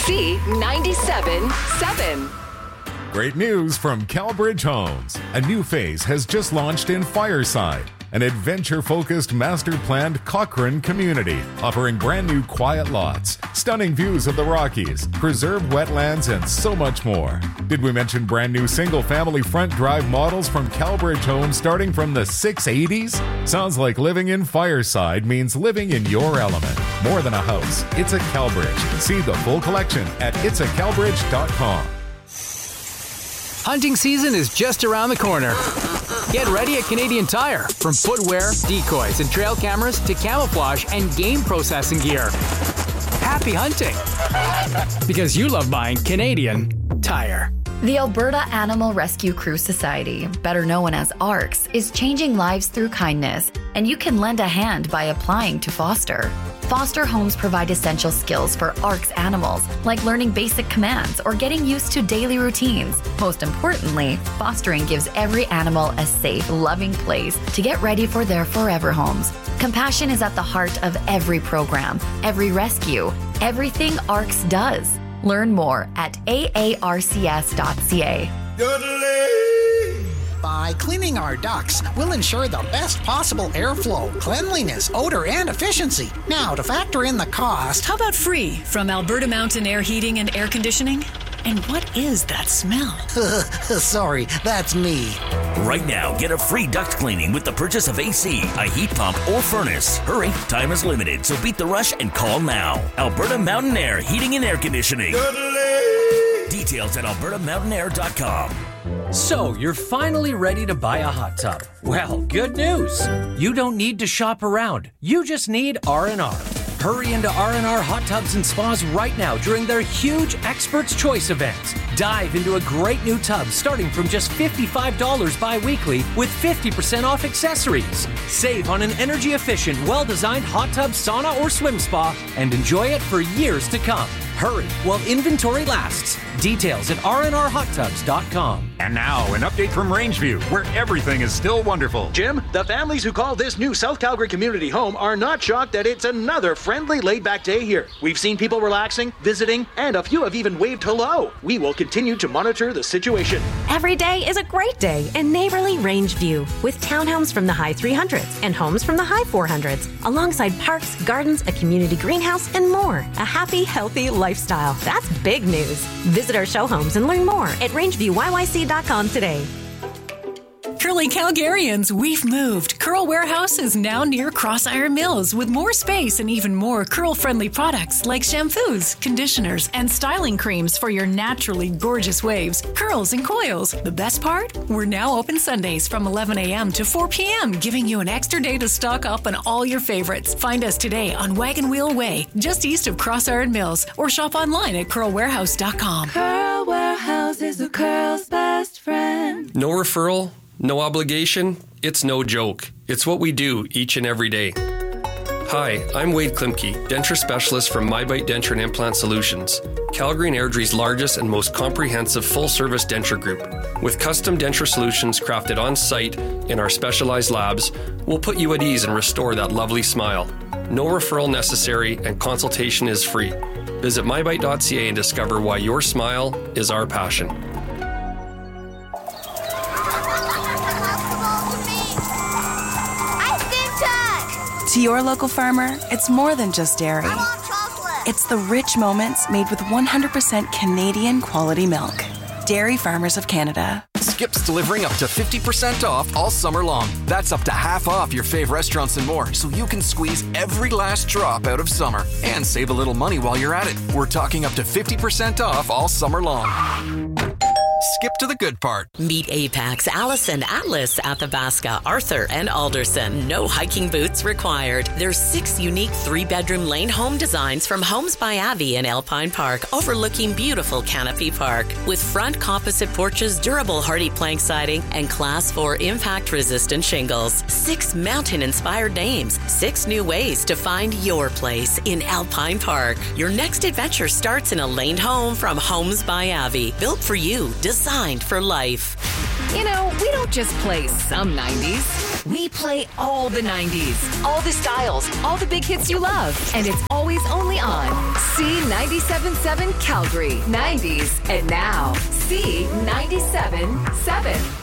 AC 97.7. Great news from CalBridge Homes. A new phase has just launched in Fireside, an adventure-focused master-planned Cochrane community, offering brand-new quiet lots, stunning views of the Rockies, preserved wetlands, and so much more. Did we mention brand-new single-family front drive models from CalBridge Homes starting from the 680s? Sounds like living in Fireside means living in your element. More than a house, it's a CalBridge. See the full collection at itsacalbridge.com. Hunting season is just around the corner. Get ready at Canadian Tire. From footwear, decoys, and trail cameras to camouflage and game processing gear. Happy hunting! Because you love buying Canadian Tire. The Alberta Animal Rescue Crew Society, better known as ARCS, is changing lives through kindness, and you can lend a hand by applying to foster. Foster homes provide essential skills for ARCS animals, like learning basic commands or getting used to daily routines. Most importantly, fostering gives every animal a safe, loving place to get ready for their forever homes. Compassion is at the heart of every program, every rescue, everything ARCS does. Learn more at aarcs.ca. By cleaning our ducts, we'll ensure the best possible airflow, cleanliness, odor, and efficiency. Now, to factor in the cost... How about free from Alberta Mountain Air Heating and Air Conditioning? And what is that smell? Sorry, that's me. Right now, get a free duct cleaning with the purchase of AC, a heat pump, or furnace. Hurry, time is limited, so beat the rush and call now. Alberta Mountain Air Heating and Air Conditioning. Details at albertamountainair.com. So, you're finally ready to buy a hot tub. Well, good news. You don't need to shop around. You just need R&R. Hurry into R&R Hot Tubs and Spas right now during their huge Expert's Choice event. Dive into a great new tub starting from just $55 bi-weekly with 50% off accessories. Save on an energy-efficient, well-designed hot tub, sauna, or swim spa and enjoy it for years to come. Hurry while inventory lasts. Details at rnrhottubs.com. And now, an update from Rangeview, where everything is still wonderful. Jim, the families who call this new South Calgary community home are not shocked that it's another friendly, laid-back day here. We've seen people relaxing, visiting, and a few have even waved hello. We will continue to monitor the situation. Every day is a great day in neighborly Rangeview, with townhomes from the high 300s and homes from the high 400s, alongside parks, gardens, a community greenhouse, and more. A happy, healthy lifestyle. That's big news. Visit our show homes and learn more at rangeviewyyc.com today. Curly Calgarians, we've moved. Curl Warehouse is now near Crossiron Mills with more space and even more curl-friendly products like shampoos, conditioners, and styling creams for your naturally gorgeous waves, curls, and coils. The best part? We're now open Sundays from 11 a.m. to 4 p.m., giving you an extra day to stock up on all your favorites. Find us today on Wagon Wheel Way, just east of Crossiron Mills, or shop online at curlwarehouse.com. Curl Warehouse is the curl's best friend. No referral, no obligation, it's no joke. It's what we do each and every day. Hi, I'm Wade Klimke, denture specialist from MyBite Denture and Implant Solutions, Calgary and Airdrie's largest and most comprehensive full-service denture group. With custom denture solutions crafted on-site in our specialized labs, we'll put you at ease and restore that lovely smile. No referral necessary and consultation is free. Visit mybite.ca and discover why your smile is our passion. To your local farmer, it's more than just dairy. I want chocolate. It's the rich moments made with 100% Canadian quality milk. Dairy Farmers of Canada. Skip's delivering up to 50% off all summer long. That's up to half off your fave restaurants and more, so you can squeeze every last drop out of summer and save a little money while you're at it. We're talking up to 50% off all summer long. Skip to the good part. Meet Apex, Allison, Atlas, Athabasca, Arthur, and Alderson. No hiking boots required. There's 6 unique 3-bedroom lane home designs from Homes by Avi in Alpine Park, overlooking beautiful Canopy Park. With front composite porches, durable hardy plank siding, and Class 4 impact-resistant shingles. 6 mountain-inspired names. 6 new ways to find your place in Alpine Park. Your next adventure starts in a laned home from Homes by Avi. Built for you, designed for life. You know, we don't just play some 90s. We play all the 90s, all the styles, all the big hits you love. And it's always only on C97.7 Calgary. 90s and now C97.7.